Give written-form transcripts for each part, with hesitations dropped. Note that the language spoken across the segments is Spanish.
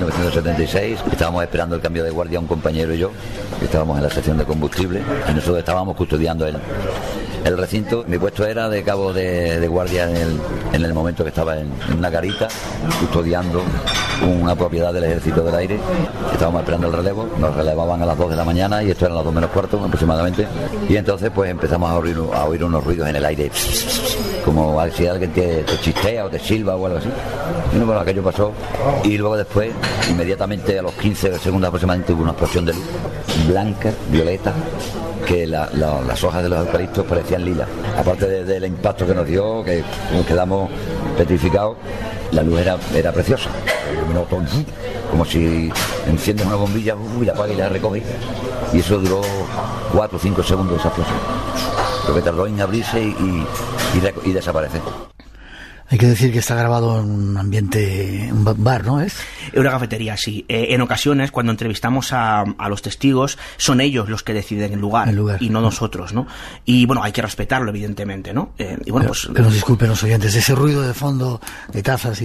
1976. Estábamos esperando el cambio de guardia, un compañero y yo, que estábamos en la sección de combustible, y nosotros estábamos custodiando el recinto. Mi puesto era de cabo de guardia en el momento que estaba en una garita, custodiando una propiedad del Ejército del Aire. Estábamos esperando el relevo, nos relevaban a las 2 de la mañana y esto eran las 2 menos cuarto aproximadamente. Y entonces pues empezamos a oír unos ruidos en el aire, como si alguien te chistea o te silba o algo así. Y bueno, aquello pasó, y luego después, inmediatamente a los 15 segundos aproximadamente, hubo una explosión de luz blanca, violeta, que las hojas de los eucaliptos parecían lilas. Aparte del impacto que nos dio, que nos quedamos petrificados, la luz era preciosa. Como si enciendes una bombilla y la apagas y la recoges. Y eso duró 4 o 5 segundos esa explosión. Lo que tardó en abrirse y desaparecer. Hay que decir que está grabado en un ambiente, un bar, ¿no es? Una cafetería, sí. En ocasiones, cuando entrevistamos a los testigos, son ellos los que deciden el lugar y no nosotros, ¿no? Y bueno, hay que respetarlo, evidentemente, ¿no? Y bueno, pues que nos disculpen los oyentes, ese ruido de fondo de tazas y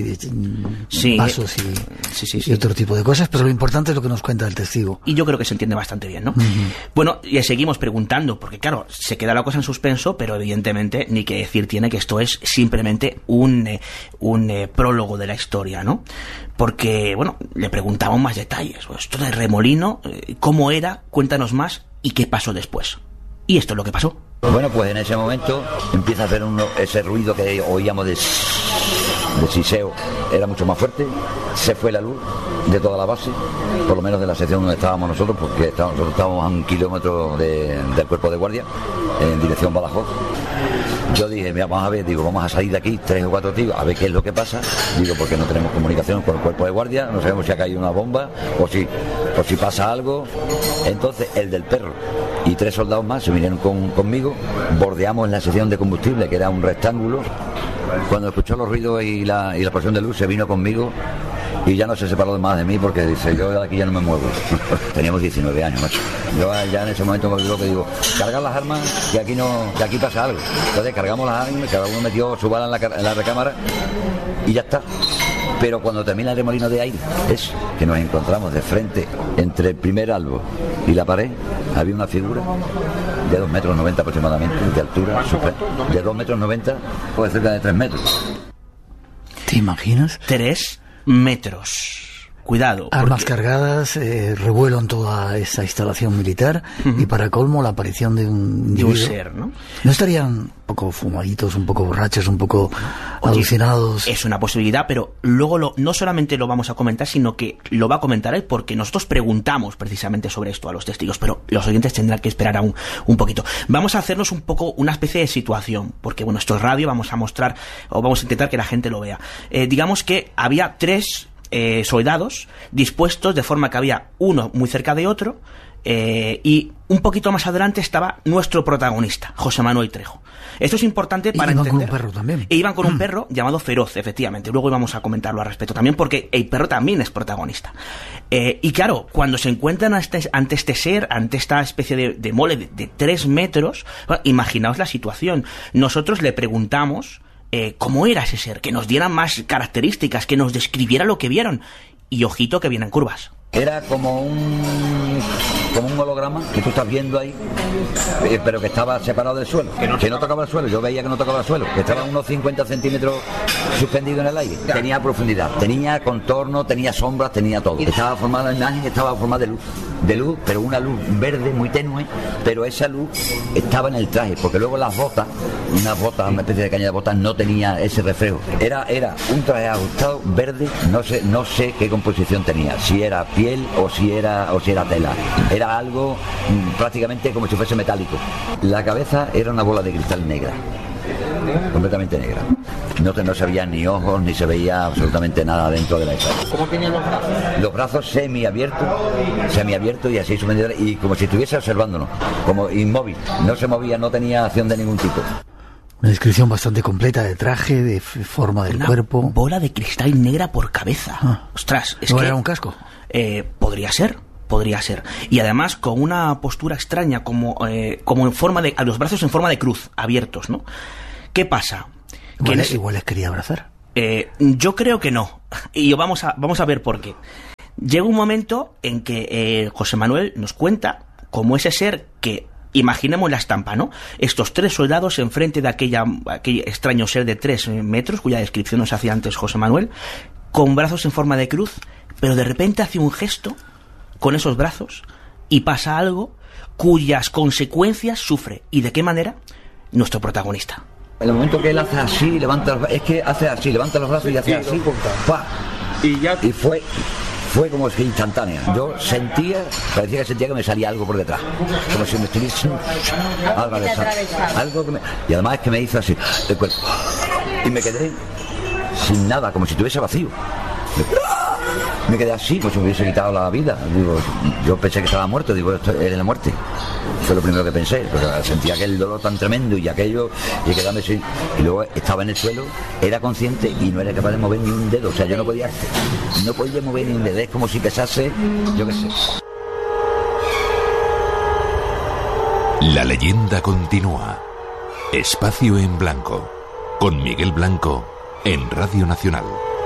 de vasos y otro tipo de cosas, pero lo importante es lo que nos cuenta el testigo. Y yo creo que se entiende bastante bien, ¿no? Bueno, y seguimos preguntando, porque claro, se queda la cosa en suspenso, pero evidentemente ni que decir tiene que esto es simplemente un prólogo de la historia, ¿no? Porque, bueno, le preguntamos más detalles. Esto del remolino, ¿cómo era? Cuéntanos más y qué pasó después. Y esto es lo que pasó. Bueno, pues en ese momento empieza a hacer ese ruido que oíamos de siseo, era mucho más fuerte. Se fue la luz de toda la base, por lo menos de la sección donde estábamos nosotros, porque nosotros estábamos a 1 kilómetro del cuerpo de guardia, en dirección Badajoz. Yo dije, mira, vamos a ver, vamos a salir de aquí 3 o 4 tíos, a ver qué es lo que pasa. Digo, porque no tenemos comunicación con el cuerpo de guardia, no sabemos si ha caído una bomba o si pasa algo. Entonces, el del perro y 3 soldados más se vinieron conmigo, bordeamos la sección de combustible, que era un rectángulo. Cuando escuchó los ruidos y la explosión de luz, se vino conmigo y ya no se separó más de mí, porque dice, yo de aquí ya no me muevo. Teníamos 19 años, macho. Yo ya en ese momento me digo que cargar las armas, que aquí pasa algo. Entonces cargamos las armas, cada uno metió su bala en la recámara y ya está. Pero cuando termina el remolino de aire, es que nos encontramos de frente, entre el primer albo y la pared, había una figura de 2,90 metros aproximadamente, de altura, de 2,90 metros, puede cerca de 3 metros. ¿Te imaginas? 3 metros. Cuidado. Armas cargadas, revuelo en toda esa instalación militar y para colmo la aparición de un individuo. De un ser, ¿no? ¿No estarían un poco fumaditos, un poco borrachos, un poco alucinados? Es una posibilidad, pero luego no solamente lo vamos a comentar, sino que lo va a comentar él, porque nosotros preguntamos precisamente sobre esto a los testigos, pero los oyentes tendrán que esperar aún un poquito. Vamos a hacernos un poco una especie de situación, porque bueno, esto es radio, vamos a mostrar, o vamos a intentar que la gente lo vea. Digamos que había 3 soldados dispuestos de forma que había uno muy cerca de otro, y un poquito más adelante estaba nuestro protagonista, José Manuel Trejo. Esto es importante para entender. Iban con un perro también. E iban con un perro llamado Feroz, efectivamente. Luego íbamos a comentarlo al respecto también, porque el perro también es protagonista. Y claro, cuando se encuentran ante este ser, ante esta especie de mole de 3 metros, bueno, imaginaos la situación. Nosotros le preguntamos cómo era ese ser, que nos diera más características, que nos describiera lo que vieron. Y ojito que vienen curvas. Era como un holograma que tú estás viendo ahí, pero que estaba separado del suelo, que no tocaba el suelo. Yo veía que no tocaba el suelo, que estaba a unos 50 centímetros suspendido en el aire. Tenía profundidad, tenía contorno, tenía sombras, tenía todo. Estaba formada, la imagen estaba formada de luz, pero una luz verde muy tenue, pero esa luz estaba en el traje, porque luego las botas, una especie de caña de botas, no tenía ese reflejo. Era un traje ajustado verde, no sé qué composición tenía, si era piel o si era tela. Era algo prácticamente como si fuese metálico. La cabeza era una bola de cristal negra, completamente negra. No se veían ni ojos, ni se veía absolutamente nada dentro de la cabeza. ¿Cómo tenían los brazos? Los brazos semiabiertos y así suspendidos, y como si estuviese observándonos, como inmóvil. No se movía, no tenía acción de ningún tipo. Una descripción bastante completa de traje, de forma del cuerpo. Bola de cristal negra por cabeza. Ostras, ¿No era un casco? Podría ser. Y además con una postura extraña, como en forma de, a los brazos en forma de cruz, abiertos, ¿no? ¿Qué pasa? Igual les quería abrazar. Yo creo que no. Y vamos a ver por qué. Llega un momento en que José Manuel nos cuenta cómo ese ser que, imaginemos la estampa, ¿no? Estos 3 soldados enfrente de aquel extraño ser de 3 metros, cuya descripción nos hacía antes José Manuel, con brazos en forma de cruz, pero de repente hace un gesto con esos brazos y pasa algo cuyas consecuencias sufre. ¿Y de qué manera? Nuestro protagonista. En el momento que él hace así, levanta los brazos y hace así, ¡pa! Y fue como si instantánea. Yo parecía que me salía algo por detrás, como si me estuviese algo y además es que me hizo así el cuerpo y me quedé sin nada, como si estuviese vacío. Me quedé así, como si me hubiese quitado la vida. Digo, yo pensé que estaba muerto, digo, esto es la muerte. Fue lo primero que pensé, porque sentía aquel dolor tan tremendo y aquello, y quedarme así. Y luego estaba en el suelo, era consciente y no era capaz de mover ni un dedo. O sea, yo no podía mover ni un dedo. Es como si pesase, yo qué sé. La leyenda continúa. Espacio en Blanco, con Miguel Blanco, en Radio Nacional.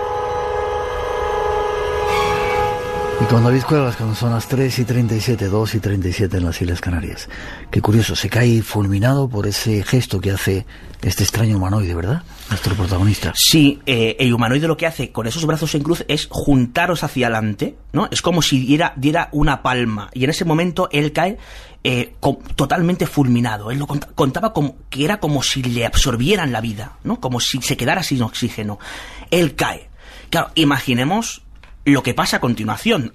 Y con David Cuevas, cuando son las 3:37, 2:37 en las Islas Canarias. Qué curioso, se cae fulminado por ese gesto que hace este extraño humanoide, ¿verdad? Nuestro protagonista. Sí, el humanoide lo que hace con esos brazos en cruz es juntaros hacia adelante, ¿no? Es como si diera una palma. Y en ese momento él cae totalmente fulminado. Él lo contaba como que era como si le absorbieran la vida, ¿no? Como si se quedara sin oxígeno. Él cae. Claro, imaginemos lo que pasa a continuación.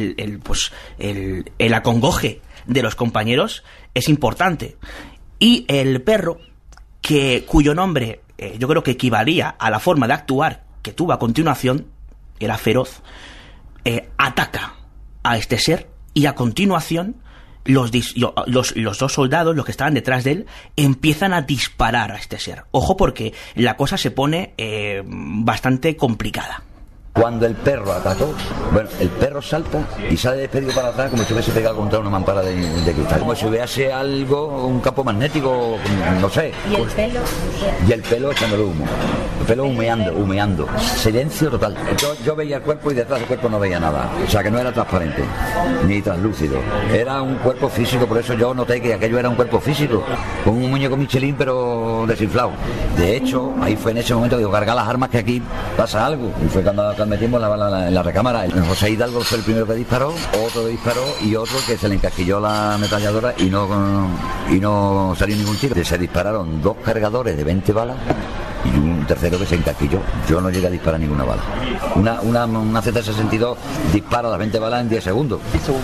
El acongoje de los compañeros es importante. Y el perro, cuyo nombre yo creo que equivalía a la forma de actuar que tuvo a continuación, era feroz, ataca a este ser y a continuación los 2 soldados, los que estaban detrás de él, empiezan a disparar a este ser. Ojo, porque la cosa se pone bastante complicada. Cuando el perro atacó, el perro salta y sale despedido para atrás como si hubiese pegado contra una mampara de cristal, como si hubiese algo, un campo magnético, no sé. Y el pelo echándole humo, el pelo humeando, silencio total. Yo veía el cuerpo y detrás del cuerpo no veía nada, o sea que no era transparente ni translúcido, era un cuerpo físico. Por eso yo noté que aquello era un cuerpo físico, con un muñeco Michelin pero desinflado. De hecho, ahí fue en ese momento que digo, carga las armas que aquí pasa algo, y fue cuando metimos la bala en la recámara. José Hidalgo fue el primero que disparó, otro que disparó y otro que se le encasquilló la ametralladora y no salió ningún tiro. Se dispararon 2 cargadores de 20 balas y un tercero que se encasquilló. Yo no llegué a disparar ninguna bala. Una Z62 dispara las 20 balas en 10 segundos.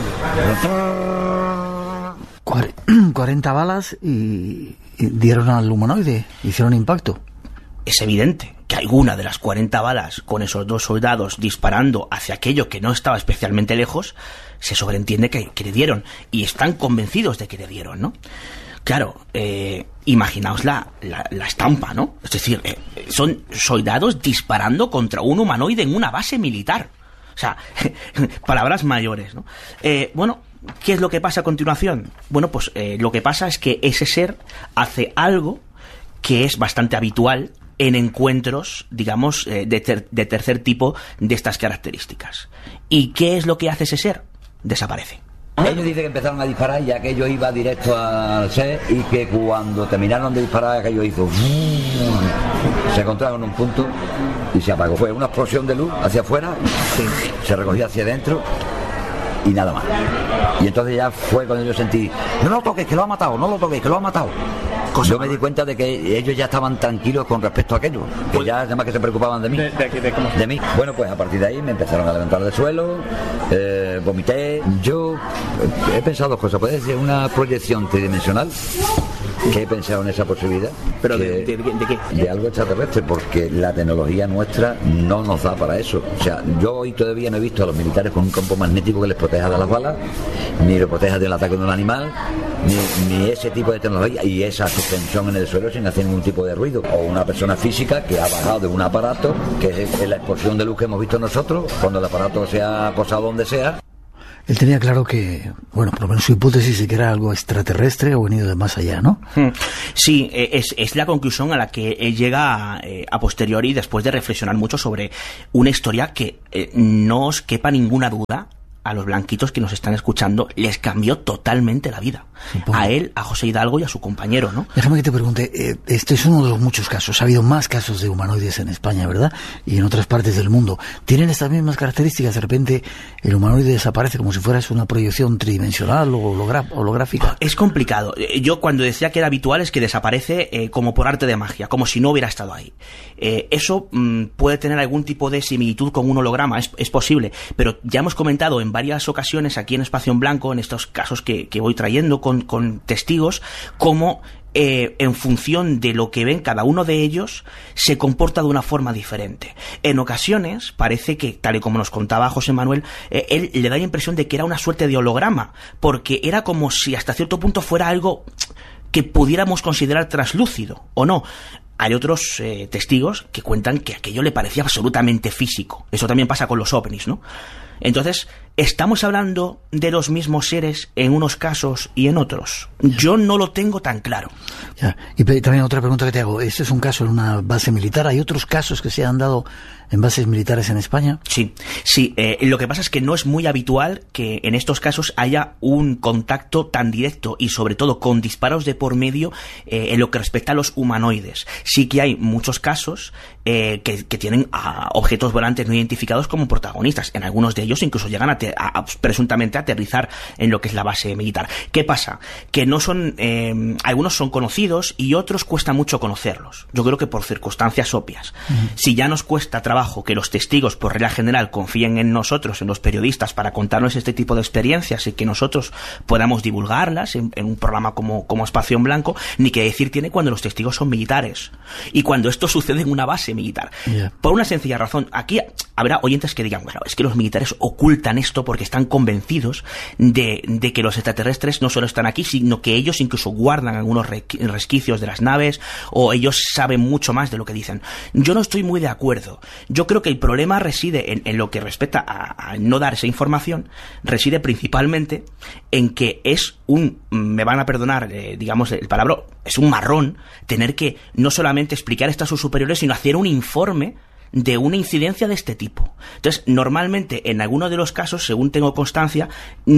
40 balas y dieron al humanoide, hicieron impacto. Es evidente que alguna de las 40 balas con esos 2 soldados disparando hacia aquello que no estaba especialmente lejos, se sobreentiende que le dieron, y están convencidos de que le dieron, ¿no? Claro, imaginaos la estampa, ¿no? Es decir, son soldados disparando contra un humanoide en una base militar. O sea, palabras mayores, ¿no? Bueno, ¿qué es lo que pasa a continuación? Bueno, pues lo que pasa es que ese ser hace algo que es bastante habitual en encuentros, digamos, de tercer tipo de estas características. ¿Y qué es lo que hace ese ser? Desaparece. Ellos dicen que empezaron a disparar y aquello iba directo al ser, y que cuando terminaron de disparar aquello hizo... Se encontraron en un punto y se apagó. Fue una explosión de luz hacia afuera, se recogió hacia adentro y nada más. Y entonces ya fue cuando yo sentí, no lo toques, que lo ha matado, no lo toques, que lo ha matado. Yo me di cuenta de que ellos ya estaban tranquilos con respecto a aquello, que ya además que se preocupaban de mí. ¿De mí? Bueno, pues a partir de ahí me empezaron a levantar del suelo, vomité. Yo he pensado 2 cosas. Puede ser una proyección tridimensional, que he pensado en esa posibilidad. ¿Pero de qué? De algo extraterrestre, porque la tecnología nuestra no nos da para eso. O sea, yo hoy todavía no he visto a los militares con un campo magnético que les proteja de las balas, ni les proteja del ataque de un animal, ni ese tipo de tecnología y esa suspensión en el suelo sin hacer ningún tipo de ruido. O una persona física que ha bajado de un aparato, que es la explosión de luz que hemos visto nosotros, cuando el aparato se ha posado donde sea. Él tenía claro que, bueno, por lo menos su hipótesis de que era algo extraterrestre o venido de más allá, ¿no? Sí, es la conclusión a la que él llega a posteriori, después de reflexionar mucho sobre una historia que no os quepa ninguna duda, a los blanquitos que nos están escuchando les cambió totalmente la vida. Supongo. A él, a José Hidalgo y a su compañero, ¿no? Déjame que te pregunte, este es uno de los muchos casos. Ha habido más casos de humanoides en España, ¿verdad? Y en otras partes del mundo. ¿Tienen estas mismas características? De repente el humanoide desaparece como si fuera una proyección tridimensional o holográfica. Es complicado. Yo cuando decía que era habitual es que desaparece como por arte de magia, como si no hubiera estado ahí. Eso puede tener algún tipo de similitud con un holograma, es posible, pero ya hemos comentado en varias ocasiones aquí en Espacio en Blanco, en estos casos que voy trayendo con testigos, cómo en función de lo que ven cada uno de ellos se comporta de una forma diferente. En ocasiones parece que, tal y como nos contaba José Manuel, él le da la impresión de que era una suerte de holograma, porque era como si hasta cierto punto fuera algo que pudiéramos considerar translúcido, ¿o no? Hay otros testigos que cuentan que aquello le parecía absolutamente físico. Eso también pasa con los ovnis, ¿no? Entonces, ¿estamos hablando de los mismos seres en unos casos y en otros? Yo no lo tengo tan claro. Ya. Y también otra pregunta que te hago. Este es un caso en una base militar. ¿Hay otros casos que se han dado en bases militares en España? Sí. Lo que pasa es que no es muy habitual que en estos casos haya un contacto tan directo y sobre todo con disparos de por medio en lo que respecta a los humanoides. Sí que hay muchos casos que tienen a objetos volantes no identificados como protagonistas. En algunos de ellos incluso llegan a presuntamente a aterrizar en lo que es la base militar. ¿Qué pasa? Que no son algunos son conocidos y otros cuesta mucho conocerlos. Yo creo que por circunstancias obvias. Si ya nos cuesta trabajo que los testigos, por regla general, confíen en nosotros, en los periodistas, para contarnos este tipo de experiencias y que nosotros podamos divulgarlas en un programa como Espacio en Blanco, ni que decir tiene cuando los testigos son militares y cuando esto sucede en una base militar. Yeah. Por una sencilla razón. Aquí habrá oyentes que digan, bueno, es que los militares ocultan esto porque están convencidos de que los extraterrestres no solo están aquí, sino que ellos incluso guardan algunos resquicios de las naves, o ellos saben mucho más de lo que dicen. Yo no estoy muy de acuerdo. Yo creo que el problema reside en lo que respecta a no dar esa información, reside principalmente en que es me van a perdonar, digamos, el palabra, es un marrón tener que no solamente explicar esto a sus superiores, sino hacer un informe de una incidencia de este tipo. Entonces, normalmente, en algunos de los casos, según tengo constancia,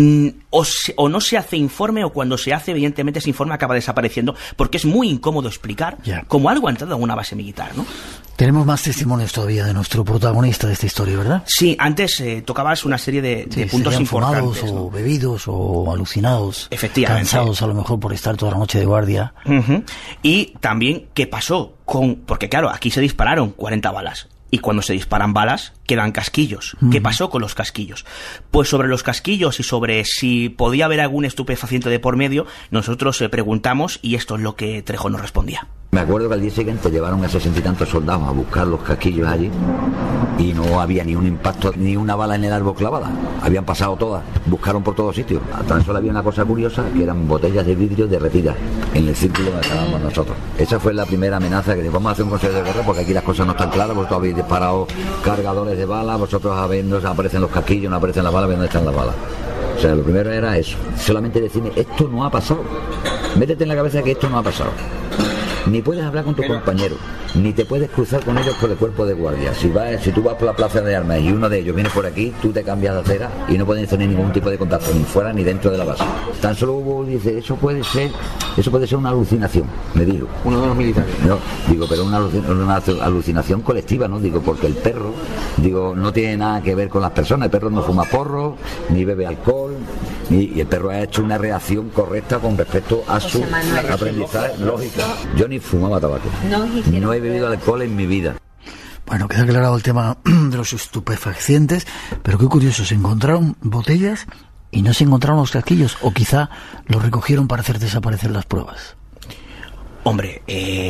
o no se hace informe, o cuando se hace, evidentemente, ese informe acaba desapareciendo, porque es muy incómodo explicar como algo ha entrado en una base militar, ¿no? Tenemos más testimonios todavía de nuestro protagonista de esta historia, ¿verdad? Sí, antes tocabas una serie de puntos importantes, fumados, ¿no? O bebidos, o alucinados. Efectivamente. Cansados, a lo mejor, por estar toda la noche de guardia. Y también, ¿qué pasó porque claro, aquí se dispararon 40 balas. Y cuando se disparan balas, quedan casquillos. ¿Qué pasó con los casquillos? Pues sobre los casquillos y sobre si podía haber algún estupefaciente de por medio, nosotros preguntamos, y esto es lo que Trejo nos respondía. Me acuerdo que al día siguiente llevaron a 60 y tantos soldados a buscar los casquillos allí y no había ni un impacto, ni una bala en el árbol clavada. Habían pasado todas, buscaron por todos sitios. Tan solo había una cosa curiosa, que eran botellas de vidrio derretidas en el círculo donde estábamos nosotros. Esa fue la primera amenaza, que vamos a hacer un consejo de guerra porque aquí las cosas no están claras, vosotros habéis disparado cargadores de balas, vosotros no aparecen los casquillos, no aparecen las balas, ¿dónde están las balas? O sea, lo primero era eso, solamente decirme, esto no ha pasado. Métete en la cabeza que esto no ha pasado. Ni puedes hablar con tu compañero, ni te puedes cruzar con ellos por el cuerpo de guardia. Si tú vas por la plaza de armas y uno de ellos viene por aquí, tú te cambias de acera y no pueden tener ningún tipo de contacto, ni fuera ni dentro de la base. Tan solo dice, eso puede ser una alucinación, me dijo. Uno de los militares. No, digo, pero una alucinación colectiva, ¿no? Digo, porque el perro, no tiene nada que ver con las personas. El perro no fuma porro, ni bebe alcohol, y el perro ha hecho una reacción correcta con respecto a su aprendizaje lógico. Yo ni fumaba tabaco. No he bebido alcohol en mi vida. Bueno, queda aclarado el tema de los estupefacientes, pero qué curioso, se encontraron botellas y no se encontraron los casquillos, o quizá los recogieron para hacer desaparecer las pruebas. Hombre,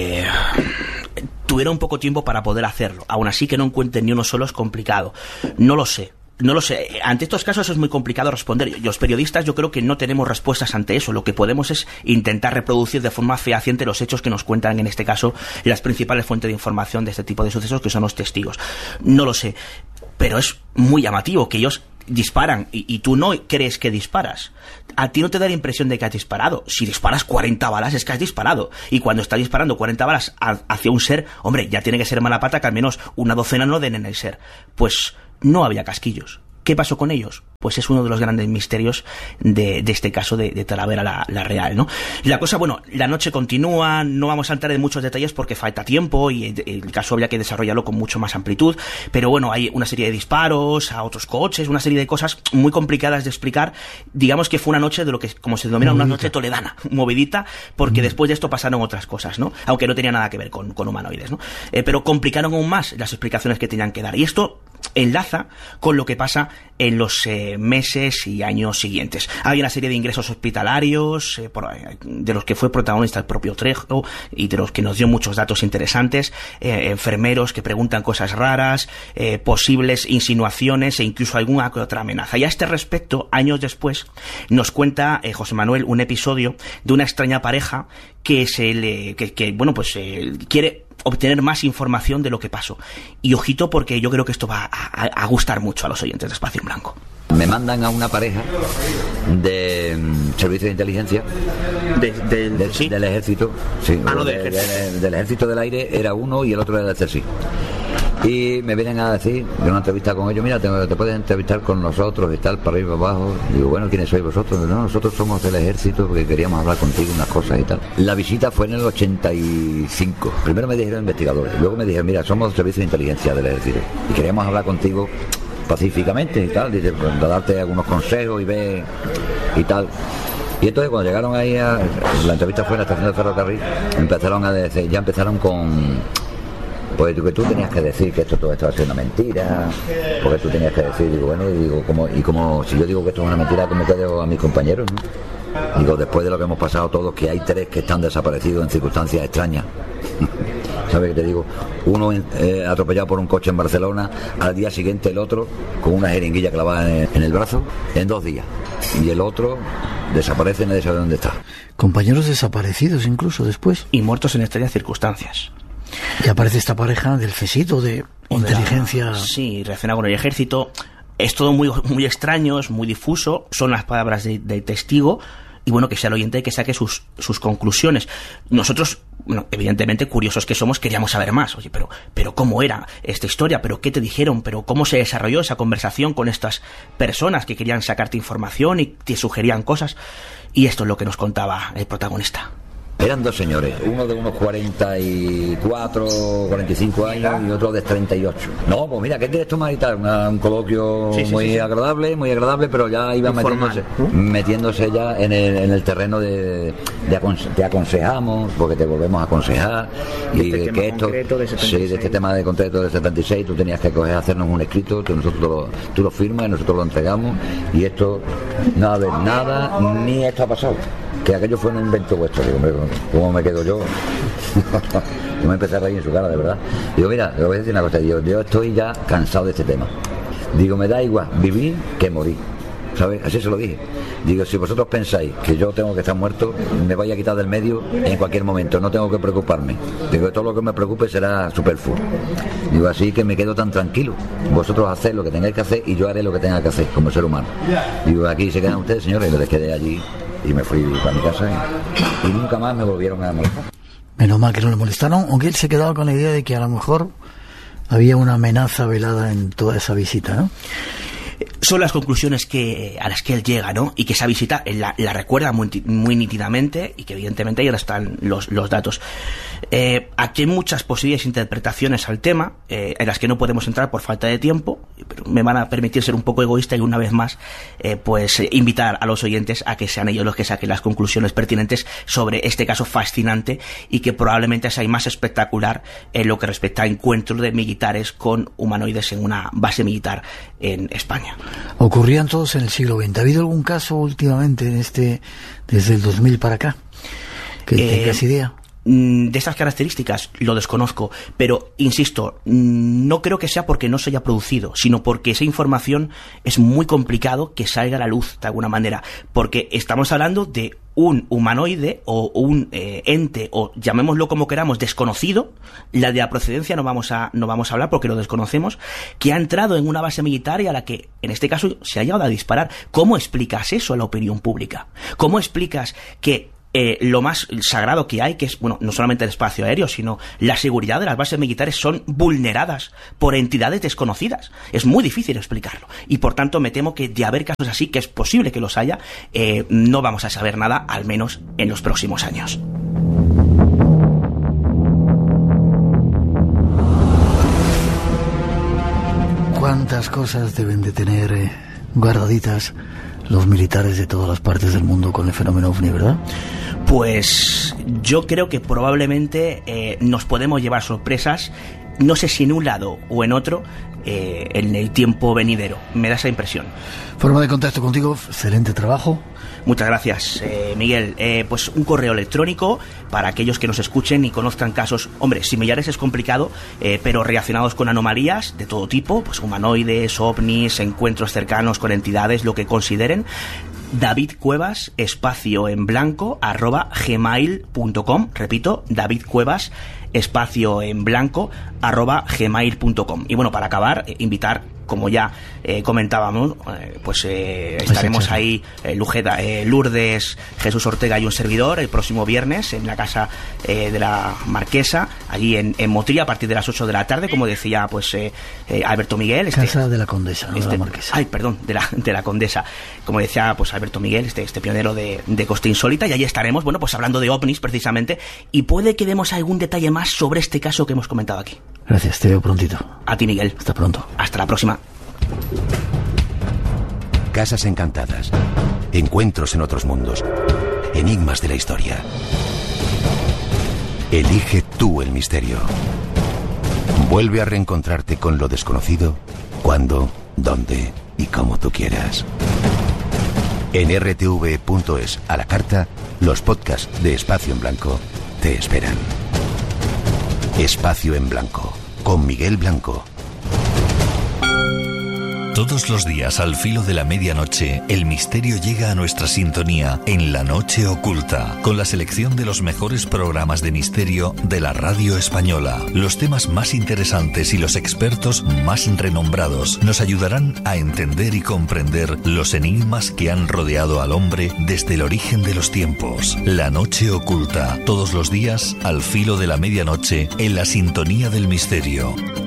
tuvieron poco tiempo para poder hacerlo. Aún así, que no encuentren ni uno solo es complicado. No lo sé. Ante estos casos es muy complicado responder. Los periodistas, yo creo que no tenemos respuestas ante eso. Lo que podemos es intentar reproducir de forma fehaciente los hechos que nos cuentan, en este caso, las principales fuentes de información de este tipo de sucesos, que son los testigos. No lo sé, pero es muy llamativo que ellos disparan y tú no crees que disparas, a ti no te da la impresión de que has disparado. Si disparas 40 balas es que has disparado, y cuando estás disparando 40 balas hacia un ser, hombre, ya tiene que ser mala pata que al menos una docena no den en el ser. Pues no había casquillos. ¿Qué pasó con ellos? Pues es uno de los grandes misterios de este caso de Talavera la Real, ¿no? La cosa, bueno, la noche continúa, no vamos a entrar en muchos detalles porque falta tiempo y el caso habría que desarrollarlo con mucho más amplitud, pero bueno, hay una serie de disparos a otros coches, una serie de cosas muy complicadas de explicar. Digamos que fue una noche de lo que, como se denomina, una noche toledana, movidita, porque después de esto pasaron otras cosas, ¿no? Aunque no tenía nada que ver con humanoides, ¿no? Pero complicaron aún más las explicaciones que tenían que dar, y esto enlaza con lo que pasa en los meses y años siguientes. Hay una serie de ingresos hospitalarios de los que fue protagonista el propio Trejo y de los que nos dio muchos datos interesantes, enfermeros que preguntan cosas raras, posibles insinuaciones e incluso alguna que otra amenaza. Y a este respecto, años después, nos cuenta José Manuel un episodio de una extraña pareja que quiere obtener más información de lo que pasó. Y ojito, porque yo creo que esto va a gustar mucho a los oyentes de Espacio en Blanco. Me mandan a una pareja de servicio de inteligencia del ejército. Sí, del ejército del aire era uno y el otro era del CSI. Y me vienen a decir, de una entrevista con ellos, mira, te puedes entrevistar con nosotros y tal, para arriba y para abajo. Digo, bueno, ¿quiénes sois vosotros? No, nosotros somos del ejército porque queríamos hablar contigo unas cosas y tal. La visita fue en el 85. Primero me dijeron investigadores, luego me dijeron, mira, somos servicio de inteligencia del ejército y queríamos hablar contigo pacíficamente y tal, dice, pues, darte algunos consejos y ver y tal. Y entonces cuando llegaron ahí la entrevista fue en la estación de ferrocarril, empezaron con pues que tú tenías que decir que todo esto va a ser una mentira, porque tú tenías que decir, digo, bueno, y como si yo digo que esto es una mentira, ¿cómo quedo a mis compañeros, no? Digo, después de lo que hemos pasado todos, que hay 3 que están desaparecidos en circunstancias extrañas. ¿Sabes qué te digo? Uno atropellado por un coche en Barcelona, al día siguiente el otro con una jeringuilla clavada en el brazo en 2 días, y el otro desaparece y nadie sabe dónde está. Compañeros desaparecidos incluso después. Y muertos en extrañas circunstancias. Y aparece esta pareja del CSITO de inteligencia. Sí, relacionada con el ejército. Es todo muy, muy extraño, es muy difuso. Son las palabras de testigo. Y bueno, que sea el oyente que saque sus conclusiones. Nosotros, bueno, evidentemente, curiosos que somos, queríamos saber más. Oye, pero ¿cómo era esta historia? ¿Pero qué te dijeron? ¿Pero cómo se desarrolló esa conversación con estas personas que querían sacarte información y te sugerían cosas? Y esto es lo que nos contaba el protagonista. Eran 2 señores, uno de unos 44, 45 años y otro de 38. No, pues mira, ¿qué quieres tomar y tal? Un coloquio muy agradable, pero ya iban metiéndose ya en el terreno de te aconsejamos, porque te volvemos a aconsejar. Y de que esto, de este tema de concreto del 76, tú tenías que hacernos un escrito, tú lo firmas y nosotros lo entregamos. Y esto, nada, ni esto ha pasado. Que aquello fue un invento vuestro. Digo, hombre, ¿cómo me quedo yo? Yo me empecé a reír en su cara, de verdad. Digo, mira, le voy a decir una cosa. Digo, yo estoy ya cansado de este tema. Digo, me da igual vivir que morir, ¿sabes? Así se lo dije. Digo, si vosotros pensáis que yo tengo que estar muerto, me vais a quitar del medio en cualquier momento, no tengo que preocuparme. Digo, todo lo que me preocupe será superfluo. Digo, así que me quedo tan tranquilo. Vosotros haced lo que tengáis que hacer y yo haré lo que tenga que hacer como ser humano. Digo, aquí se quedan ustedes, señores, y les quedé allí y me fui para mi casa y nunca más me volvieron a molestar. Menos mal que no le molestaron, aunque él se quedaba con la idea de que a lo mejor había una amenaza velada en toda esa visita, ¿no? Son las conclusiones a las que él llega, ¿no? Y que esa visita la recuerda muy nítidamente, y que evidentemente ahí están los datos. Aquí hay muchas posibles interpretaciones al tema, en las que no podemos entrar por falta de tiempo, pero me van a permitir ser un poco egoísta y una vez más invitar a los oyentes a que sean ellos los que saquen las conclusiones pertinentes sobre este caso fascinante, y que probablemente sea más espectacular en lo que respecta a encuentros de militares con humanoides en una base militar en España. Ocurrían todos en el siglo XX. ¿Ha habido algún caso últimamente desde el 2000 para acá que tengas idea? De estas características lo desconozco, pero insisto, no creo que sea porque no se haya producido, sino porque esa información es muy complicado que salga a la luz de alguna manera, porque estamos hablando de un humanoide o un ente, o llamémoslo como queramos, desconocido, la de la procedencia no vamos a hablar porque lo desconocemos, que ha entrado en una base militar y a la que, en este caso, se ha llegado a disparar. ¿Cómo explicas eso a la opinión pública? ¿Cómo explicas que lo más sagrado que hay, que es, bueno, no solamente el espacio aéreo, sino la seguridad de las bases militares, son vulneradas por entidades desconocidas? Es muy difícil explicarlo. Y por tanto me temo que de haber casos así, que es posible que los haya, no vamos a saber nada, al menos en los próximos años. ¿Cuántas cosas deben de tener guardaditas los militares de todas las partes del mundo con el fenómeno OVNI, verdad? Pues yo creo que probablemente nos podemos llevar sorpresas, no sé si en un lado o en otro, en el tiempo venidero. Me da esa impresión. Forma de contacto contigo, excelente trabajo. Muchas gracias, Miguel. Pues un correo electrónico para aquellos que nos escuchen y conozcan casos, hombre, similares es complicado, pero relacionados con anomalías de todo tipo, pues humanoides, ovnis, encuentros cercanos con entidades, lo que consideren. David Cuevas, espacio en blanco, @gmail.com. Repito, David Cuevas, espacio en blanco, @gmail.com. Y bueno, para acabar, invitar, como ya comentábamos, estaremos ahí, Lourdes, Jesús Ortega y un servidor, el próximo viernes en la casa de la Marquesa, allí en Motril, a partir de las 8 de la tarde, como decía Alberto Miguel. Casa de la Condesa, no de la Marquesa. Ay, perdón, de la Condesa. Como decía pues Alberto Miguel, este pionero de Costa Insólita, y allí estaremos, bueno, pues hablando de ovnis precisamente, y puede que demos algún detalle más sobre este caso que hemos comentado aquí. Gracias, te veo prontito. A ti, Miguel. Hasta pronto. Hasta la próxima. Casas encantadas, encuentros en otros mundos, enigmas de la historia. Elige tú el misterio. Vuelve a reencontrarte con lo desconocido, cuando, dónde y como tú quieras. En rtv.es, a la carta, los podcasts de Espacio en Blanco te esperan. Espacio en Blanco, con Miguel Blanco. Todos los días al filo de la medianoche, el misterio llega a nuestra sintonía en La Noche Oculta, con la selección de los mejores programas de misterio de la radio española. Los temas más interesantes y los expertos más renombrados nos ayudarán a entender y comprender los enigmas que han rodeado al hombre desde el origen de los tiempos. La Noche Oculta, todos los días al filo de la medianoche en la sintonía del misterio.